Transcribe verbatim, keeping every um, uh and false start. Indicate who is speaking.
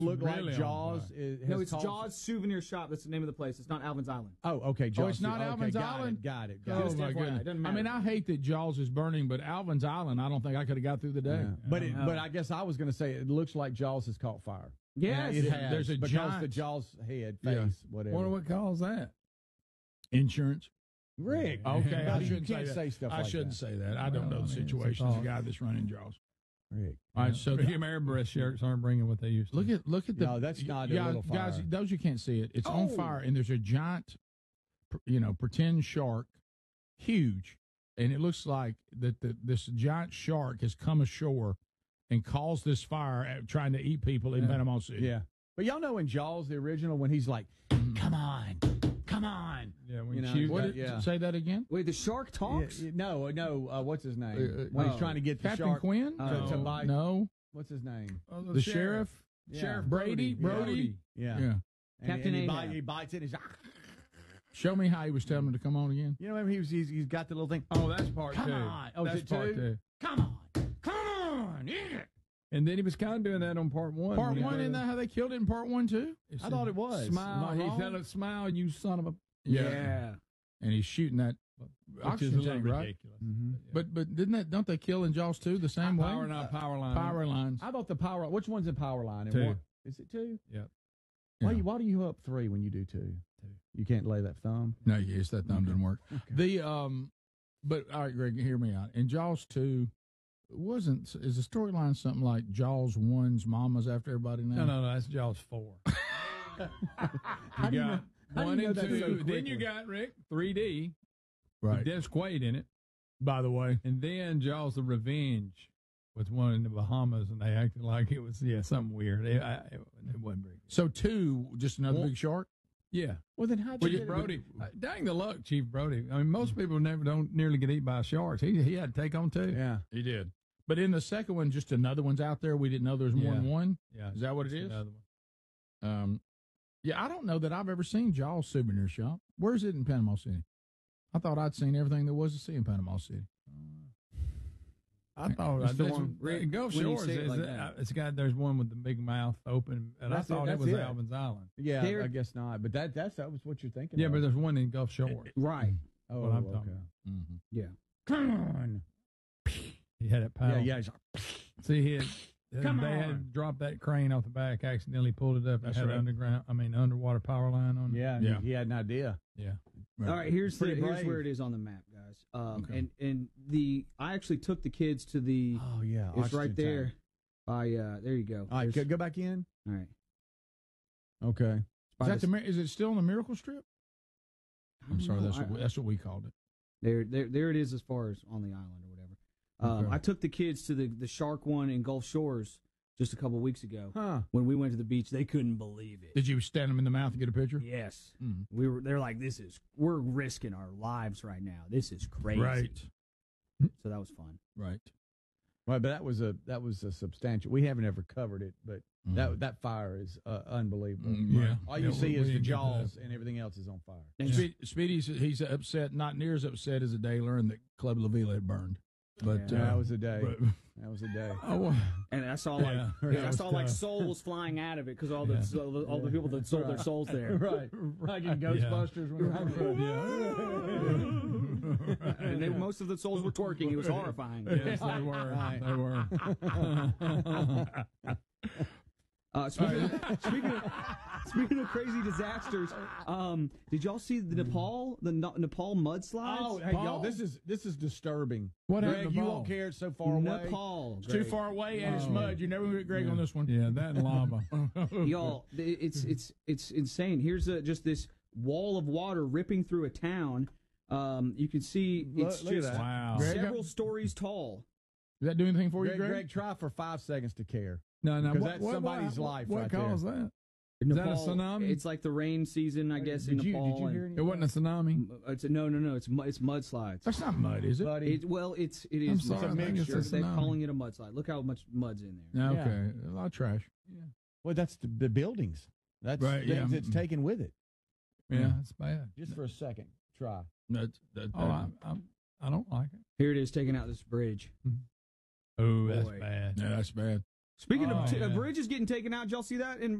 Speaker 1: look
Speaker 2: really
Speaker 1: like Jaws. Is,
Speaker 3: No, it's
Speaker 1: called...
Speaker 3: Jaws Souvenir Shop. That's the name of the place. It's not Alvin's Island.
Speaker 1: Oh, okay. Jaws.
Speaker 2: Oh, it's not
Speaker 1: okay,
Speaker 2: Alvin's
Speaker 1: got
Speaker 2: Island?
Speaker 1: It, got it. Got
Speaker 2: Oh,
Speaker 1: it.
Speaker 2: my goodness.
Speaker 3: Doesn't
Speaker 2: I mean,
Speaker 3: matter.
Speaker 2: I hate that Jaws is burning, but Alvin's Island, I don't think I could have got through the day.
Speaker 1: Yeah. But it,
Speaker 3: know.
Speaker 1: but I guess I was going to say it looks like Jaws has caught fire.
Speaker 3: Yes.
Speaker 1: it
Speaker 2: Yeah,
Speaker 1: has.
Speaker 2: there's a
Speaker 1: because
Speaker 2: giant-
Speaker 1: the Jaws head, face,
Speaker 2: Yeah.
Speaker 1: whatever.
Speaker 4: Wonder what caused that.
Speaker 2: Insurance.
Speaker 1: Rick.
Speaker 2: Okay, I
Speaker 1: you
Speaker 2: shouldn't
Speaker 1: can't
Speaker 2: say,
Speaker 1: say,
Speaker 2: that.
Speaker 1: stuff
Speaker 2: I
Speaker 1: like
Speaker 2: shouldn't
Speaker 1: that.
Speaker 2: say that. I don't
Speaker 4: Well,
Speaker 2: know
Speaker 4: I
Speaker 2: the
Speaker 4: mean, it's a
Speaker 2: situation. The
Speaker 4: thought.
Speaker 2: guy that's running Jaws.
Speaker 1: Rick.
Speaker 2: All right, so
Speaker 4: The Hugh Airbrush shirts aren't bringing what they used to.
Speaker 2: look at look at the.
Speaker 1: No, that's not a
Speaker 2: yeah,
Speaker 1: little
Speaker 2: guys.
Speaker 1: fire.
Speaker 2: Those you can't see it. It's on
Speaker 3: Oh.
Speaker 2: fire, and there's a giant, pr- you know, pretend shark, huge, and it looks like that the, this giant shark has come ashore and caused this fire, at, trying to eat people in
Speaker 4: Yeah.
Speaker 2: Panama City.
Speaker 1: Yeah. But y'all know in Jaws, the original, when he's like, come on, come on.
Speaker 4: Yeah, when
Speaker 1: You know,
Speaker 4: she
Speaker 2: What
Speaker 1: that-
Speaker 2: did,
Speaker 1: yeah.
Speaker 2: Say that again.
Speaker 3: Wait, the shark talks?
Speaker 1: Yeah, yeah, no, no, uh, what's his name?
Speaker 2: Uh, uh,
Speaker 1: when he's
Speaker 3: oh.
Speaker 1: trying to get the
Speaker 2: Captain
Speaker 1: shark.
Speaker 2: Quinn?
Speaker 1: to- to
Speaker 2: no,
Speaker 1: bite-
Speaker 2: no.
Speaker 1: What's his name?
Speaker 4: oh,
Speaker 2: The sheriff.
Speaker 1: Yeah.
Speaker 4: Sheriff
Speaker 2: Brady,
Speaker 1: Brody.
Speaker 2: Brody.
Speaker 1: Yeah.
Speaker 2: Yeah.
Speaker 1: And-
Speaker 3: Captain
Speaker 1: and he,
Speaker 3: Ahab.
Speaker 1: bite, he bites it. He's like,
Speaker 2: Show me how he was telling him to come on again.
Speaker 1: you know, remember he was, he's, he's got the little thing.
Speaker 4: Oh, that's part
Speaker 1: Come
Speaker 4: two.
Speaker 1: on. Oh, is
Speaker 4: that's
Speaker 1: it
Speaker 4: part
Speaker 1: two?
Speaker 4: two.
Speaker 1: Come on. Come on. Eat it.
Speaker 4: And then he was kind of doing that on part one.
Speaker 2: Part
Speaker 4: when he
Speaker 2: one,
Speaker 4: put
Speaker 2: isn't
Speaker 4: it-
Speaker 2: that how they killed it in part one too?
Speaker 4: he
Speaker 1: I
Speaker 4: said,
Speaker 1: thought it was.
Speaker 4: Smile.
Speaker 1: Am I
Speaker 4: He
Speaker 1: wrong?
Speaker 4: said, "Smile, you son of a."
Speaker 3: Yeah.
Speaker 2: And he's shooting that
Speaker 4: Which is a
Speaker 2: oxygen
Speaker 4: little
Speaker 2: tank, right?
Speaker 4: ridiculous.
Speaker 1: Mhm.
Speaker 2: But but didn't that don't they kill in Jaws two the same way?
Speaker 4: Power not power line.
Speaker 2: Power lines.
Speaker 1: I thought the power. Which one's in power line? And
Speaker 4: Two.
Speaker 1: one- Is it two?
Speaker 4: Yep.
Speaker 1: Why,
Speaker 2: Yeah.
Speaker 1: you, why do you go up three when you do two?
Speaker 4: Two.
Speaker 1: You can't lay that thumb.
Speaker 2: No, yes, that thumb
Speaker 1: Okay.
Speaker 2: didn't work.
Speaker 1: Okay.
Speaker 2: The um, but all right, Greg, hear me out. In Jaws two, wasn't is the storyline something like Jaws one's mama's after everybody now?
Speaker 4: No, no, no. That's Jaws four.
Speaker 1: How do
Speaker 4: You
Speaker 1: you
Speaker 4: got
Speaker 1: know- how do
Speaker 4: one
Speaker 1: you know
Speaker 4: and
Speaker 1: that
Speaker 4: two.
Speaker 1: so
Speaker 4: then
Speaker 1: quickly?
Speaker 4: you got Rick three D.
Speaker 2: Right.
Speaker 4: Dennis Quaid in it.
Speaker 2: By the way,
Speaker 4: And then Jaws of Revenge was one in the Bahamas, and they acted like it was yeah something weird. It, I, it, it wasn't very good.
Speaker 2: so two, just another
Speaker 4: Well,
Speaker 2: big shark.
Speaker 4: Yeah,
Speaker 1: Well, then how'd you
Speaker 4: Chief
Speaker 1: get it?
Speaker 4: Brody. Uh, dang the luck, Chief Brody. I mean, most people never don't nearly get eaten by sharks. He he had to take on two.
Speaker 1: Yeah.
Speaker 2: He did. But in the second one, just another one's out there. We didn't know there was more
Speaker 4: Yeah.
Speaker 2: than one.
Speaker 4: Yeah,
Speaker 2: Is that what it
Speaker 4: that's
Speaker 2: is?
Speaker 4: Another one.
Speaker 2: Um, yeah, I don't know that I've ever seen Jaws souvenir shop. Where's it in Panama City? I thought I'd seen everything there was to see in Panama City.
Speaker 4: I thought
Speaker 3: It's
Speaker 4: I
Speaker 3: the
Speaker 4: did.
Speaker 3: one- Rick,
Speaker 4: Gulf
Speaker 3: when you
Speaker 4: Shores
Speaker 3: say it
Speaker 4: is
Speaker 3: like
Speaker 4: it-
Speaker 3: that.
Speaker 4: uh, it's got there's one with the big mouth open, and
Speaker 1: That's
Speaker 4: I
Speaker 1: it,
Speaker 4: thought it,
Speaker 1: that's
Speaker 4: was
Speaker 1: it.
Speaker 4: Alvin's Island.
Speaker 1: Yeah,
Speaker 3: There-
Speaker 1: I guess not. But that that's that was what you're thinking.
Speaker 4: Yeah,
Speaker 1: of.
Speaker 4: but there's one in Gulf Shores.
Speaker 3: Right.
Speaker 1: oh,
Speaker 4: what I'm
Speaker 1: okay.
Speaker 4: talking
Speaker 2: Mm-hmm.
Speaker 3: Yeah.
Speaker 1: Come on.
Speaker 4: He had it
Speaker 1: Yeah,
Speaker 4: paddle.
Speaker 1: yeah. he's like,
Speaker 4: See, he had,
Speaker 1: Come
Speaker 4: they
Speaker 1: on.
Speaker 4: had dropped that crane off the back, accidentally pulled it up, and
Speaker 2: That's
Speaker 4: had
Speaker 2: right.
Speaker 4: an underground, I mean, underwater power line on it.
Speaker 1: yeah,
Speaker 2: Yeah.
Speaker 1: He, he had an idea.
Speaker 4: Yeah.
Speaker 3: All right, here's the,
Speaker 1: Pretty
Speaker 3: here's
Speaker 1: brave.
Speaker 3: where it is on the map, guys. Um,
Speaker 2: Okay.
Speaker 3: and and the I actually took the kids to the.
Speaker 1: Oh yeah,
Speaker 3: it's right
Speaker 1: oxygen
Speaker 3: there.
Speaker 1: tank.
Speaker 3: By uh, there you go.
Speaker 1: All right, go,
Speaker 3: There's-
Speaker 1: go back in.
Speaker 3: all right.
Speaker 1: Okay.
Speaker 3: By
Speaker 2: Is, that
Speaker 3: the-
Speaker 2: the, Mir- is it still on the Miracle Strip?
Speaker 3: I
Speaker 2: I'm
Speaker 3: don't
Speaker 2: sorry,
Speaker 3: know.
Speaker 2: that's what
Speaker 3: I-
Speaker 2: we, that's what we called it.
Speaker 3: There, there, there it is as far as on the island or whatever. Um,
Speaker 2: Okay.
Speaker 3: I took the kids to the, the shark one in Gulf Shores just a couple of weeks ago.
Speaker 1: Huh.
Speaker 3: When we went to the beach, they couldn't believe it.
Speaker 2: Did you stand them in the mouth and get a picture?
Speaker 3: Yes,
Speaker 2: Mm.
Speaker 3: we were. They're like, this is we're risking our lives right now. This is crazy.
Speaker 2: Right.
Speaker 3: So that was fun.
Speaker 2: Right.
Speaker 1: Well, but that was a that was a substantial. We haven't ever covered it, but
Speaker 2: Mm.
Speaker 1: that that fire is uh, unbelievable.
Speaker 2: Mm, yeah.
Speaker 1: All you
Speaker 4: Yeah,
Speaker 1: see
Speaker 4: we-
Speaker 1: is
Speaker 4: we
Speaker 1: the
Speaker 4: didn't get to
Speaker 1: jaws,
Speaker 4: that.
Speaker 1: and everything else is on fire.
Speaker 3: And
Speaker 2: Speed, Speedy's he's upset, not near as upset as the day learned that Club La Villa had burned. But
Speaker 3: Yeah.
Speaker 2: uh,
Speaker 1: that was a day.
Speaker 2: but-
Speaker 1: That was a day.
Speaker 2: oh,
Speaker 3: And I saw like
Speaker 4: Yeah,
Speaker 3: I
Speaker 4: that was
Speaker 3: saw like
Speaker 4: tough.
Speaker 3: souls flying out of it because all the
Speaker 4: Yeah.
Speaker 3: so- all the people that sold their
Speaker 1: Right.
Speaker 3: souls there.
Speaker 1: right, like in Ghostbusters. When
Speaker 3: And they, most of the souls were twerking. It was horrifying.
Speaker 4: Yes, they were.
Speaker 1: Right.
Speaker 4: They were.
Speaker 3: Uh, speaking, of, speaking, of, speaking of crazy disasters, um, did y'all see the Nepal the No- Nepal mudslides?
Speaker 1: Oh, hey, y'all, this is this is disturbing.
Speaker 4: What
Speaker 1: Greg,
Speaker 4: happened to
Speaker 1: you
Speaker 4: Nepal?
Speaker 1: won't care. It's so far away.
Speaker 3: Nepal.
Speaker 2: it's too far away and it's
Speaker 4: Oh.
Speaker 2: mud. You never get Greg
Speaker 4: Yeah.
Speaker 2: on this one.
Speaker 4: Yeah, that and lava.
Speaker 3: Y'all, th- it's it's it's insane. Here's a, just this wall of water ripping through a town. Um, you can see it's
Speaker 1: Look- look at
Speaker 3: just
Speaker 1: that.
Speaker 4: Wow.
Speaker 2: Greg,
Speaker 3: several stories tall.
Speaker 2: Does that do anything for you,
Speaker 1: Greg,
Speaker 2: Greg?
Speaker 1: Greg, try for five seconds to care.
Speaker 4: No, no.
Speaker 1: Because
Speaker 4: What,
Speaker 1: that's
Speaker 4: what,
Speaker 1: somebody's
Speaker 4: what,
Speaker 1: life
Speaker 4: What
Speaker 1: right there.
Speaker 4: caused that? Is
Speaker 3: Nepal,
Speaker 4: that a tsunami?
Speaker 3: It's like the rain season, I guess,
Speaker 1: did
Speaker 3: in
Speaker 1: you,
Speaker 3: Nepal.
Speaker 1: Did you
Speaker 3: and-
Speaker 1: hear any
Speaker 4: It wasn't a tsunami.
Speaker 3: It's a, no, no, no. It's mu- it's mudslides.
Speaker 2: That's not mud, is it?
Speaker 1: buddy?
Speaker 3: It, well, it's it
Speaker 4: I'm
Speaker 3: is
Speaker 4: sorry,
Speaker 3: mud.
Speaker 4: I think it's a
Speaker 3: They're
Speaker 4: tsunami.
Speaker 3: calling it a mudslide. Look how much mud's in there.
Speaker 2: No,
Speaker 1: Yeah.
Speaker 2: okay. A lot of trash.
Speaker 1: Well, that's the, the buildings. That's
Speaker 2: Right,
Speaker 1: things
Speaker 2: yeah.
Speaker 1: it's taken with it.
Speaker 4: Yeah,
Speaker 2: Yeah.
Speaker 4: it's bad.
Speaker 1: Just for a second, try.
Speaker 2: That's, that,
Speaker 4: Oh, I, I, I don't like it.
Speaker 3: Here it is taking out this bridge.
Speaker 4: Oh, that's
Speaker 3: Boy.
Speaker 4: bad.
Speaker 2: yeah, that's bad.
Speaker 3: Speaking
Speaker 2: Oh,
Speaker 3: of t-
Speaker 2: yeah.
Speaker 3: uh, bridges getting taken out, did y'all see that in